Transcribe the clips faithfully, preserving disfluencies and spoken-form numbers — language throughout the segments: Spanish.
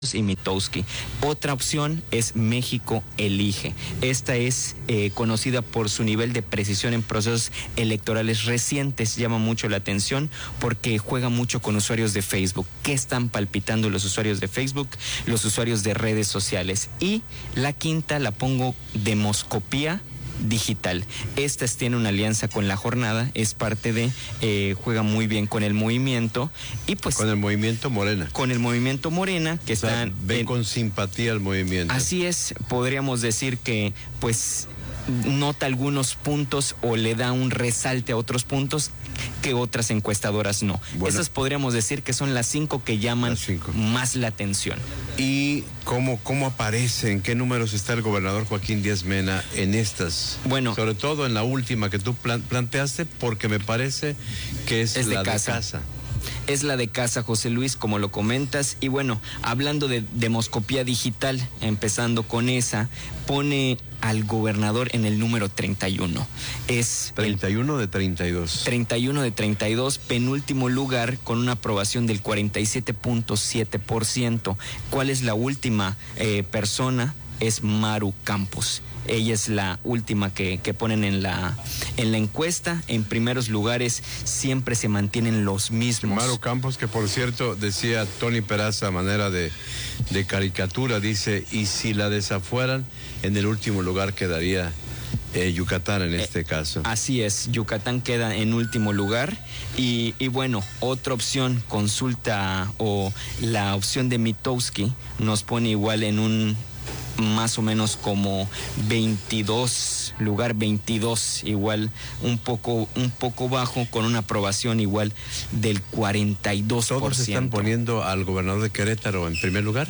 y Mitowski. Otra opción es México Elige. Esta es eh, conocida por su nivel de precisión en procesos electorales recientes. Llama mucho la atención porque juega mucho con usuarios de Facebook. ¿Qué están palpitando los usuarios de Facebook? Los usuarios de redes sociales. Y la quinta la pongo Demoscopía Digital. Esta tiene una alianza con La Jornada, es parte de, eh, juega muy bien con el movimiento y pues... Con el movimiento Morena. Con el movimiento Morena, que o sea, están... Ven en, con simpatía al movimiento. Así es, podríamos decir que pues nota algunos puntos o le da un resalte a otros puntos que otras encuestadoras no. Bueno, esas podríamos decir que son las cinco que llaman cinco. más la atención. ¿Y cómo, cómo aparece, en qué números está el gobernador Joaquín Díaz Mena en estas? Bueno, sobre todo en la última que tú plan, planteaste, porque me parece que es, es la de casa. de casa. Es la de casa, José Luis, como lo comentas. Y bueno, hablando de Demoscopía Digital, empezando con esa, pone al gobernador en el número treinta y uno. Es treinta y uno de treinta y dos. treinta y uno de treinta y dos, penúltimo lugar con una aprobación del cuarenta y siete punto siete por ciento. ¿Cuál es la última eh, persona? Es Maru Campos. Ella es la última que, que ponen en la, en la encuesta. En primeros lugares siempre se mantienen los mismos. Maru Campos, que por cierto decía Tony Peraza a manera de, de caricatura, dice, y si la desafueran, en el último lugar quedaría eh, Yucatán en este eh, caso. Así es, Yucatán queda en último lugar. Y, y bueno, otra opción, consulta o la opción de Mitowski nos pone igual en un... más o menos como veintidós, lugar veintidós, igual un poco un poco bajo, con una aprobación igual del cuarenta y dos por ciento. ¿Todos están poniendo al gobernador de Querétaro en primer lugar?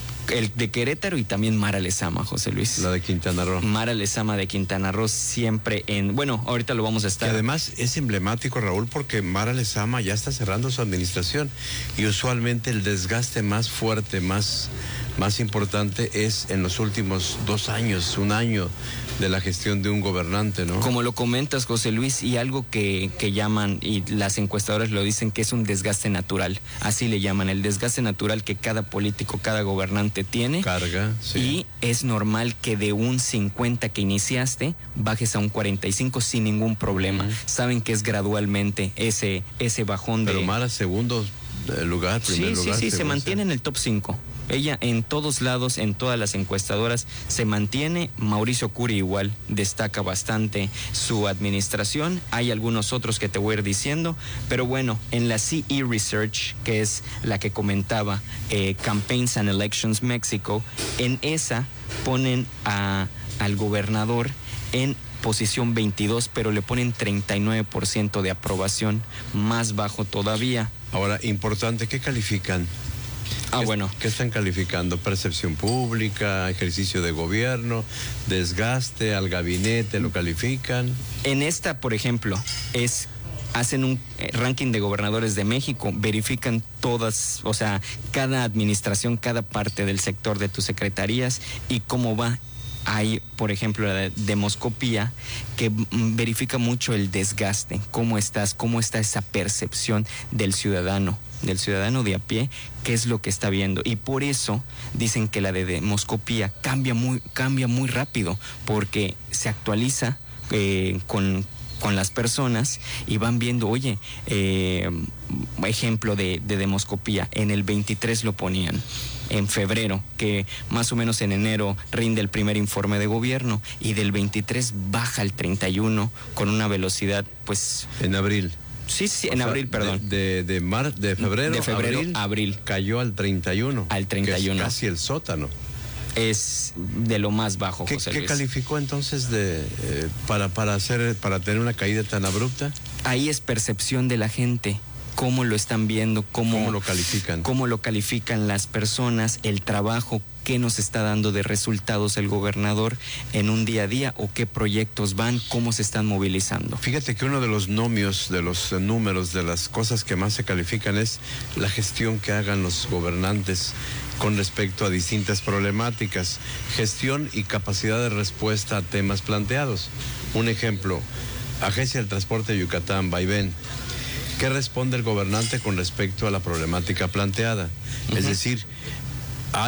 El de Querétaro y también Mara Lezama, José Luis. La de Quintana Roo. Mara Lezama de Quintana Roo siempre en... Bueno, ahorita lo vamos a estar... Que además es emblemático, Raúl, porque Mara Lezama ya está cerrando su administración y usualmente el desgaste más fuerte, más, más importante es en los últimos dos años, un año de la gestión de un gobernante, ¿no? Como lo comentas, José Luis, y algo que, que llaman, y las encuestadoras lo dicen, que es un desgaste natural, así le llaman, el desgaste natural que cada político, cada gobernante tiene. Carga, sí. Y es normal que de un cincuenta que iniciaste, bajes a un cuarenta y cinco sin ningún problema. Uh-huh. Saben que es gradualmente ese, ese bajón. Pero de... Pero Mara, segundo lugar, primer sí, lugar. Sí, sí, sí, se mantiene en el top cinco. Ella en todos lados, en todas las encuestadoras, se mantiene. Mauricio Curi igual destaca bastante su administración. Hay algunos otros que te voy a ir diciendo, pero bueno, en la C E Research, que es la que comentaba, eh, Campaigns and Elections Mexico, en esa ponen a, al gobernador en posición veintidós, pero le ponen treinta y nueve por ciento de aprobación, más bajo todavía. Ahora, importante, ¿qué califican? Ah, ¿Qué, bueno. ¿Qué están calificando? ¿Percepción pública, ejercicio de gobierno, desgaste al gabinete, lo califican? En esta, por ejemplo, es hacen un ranking de gobernadores de México, verifican todas, o sea, cada administración, cada parte del sector de tus secretarías y cómo va. Hay, por ejemplo, la de Demoscopía, que verifica mucho el desgaste, cómo estás, cómo está esa percepción del ciudadano, del ciudadano de a pie, qué es lo que está viendo. Y por eso dicen que la de Demoscopía cambia muy, cambia muy rápido, porque se actualiza eh, con... con las personas y van viendo, oye, eh, ejemplo de, de Demoscopía, en el veintitrés lo ponían, en febrero, que más o menos en enero rinde el primer informe de gobierno, y del veintitrés baja al treinta y uno con una velocidad, pues... En abril. Sí, sí, o en sea, abril, perdón. De, de, de, mar, de febrero, de febrero abril, abril. Cayó al treinta y uno. Al treinta y uno. Que es casi el sótano. Es de lo más bajo, ¿Qué, José ¿qué Luis. calificó entonces de eh, para para hacer para tener una caída tan abrupta? Ahí es percepción de la gente, cómo lo están viendo, cómo, cómo lo califican, cómo lo califican las personas, el trabajo que nos está dando de resultados el gobernador en un día a día, o qué proyectos van, cómo se están movilizando. Fíjate que uno de los nomios, de los números, de las cosas que más se califican es la gestión que hagan los gobernantes con respecto a distintas problemáticas, gestión y capacidad de respuesta a temas planteados. Un ejemplo, Agencia del Transporte de Yucatán, Vaivén. ¿Qué responde el gobernante con respecto a la problemática planteada? Uh-huh. Es decir,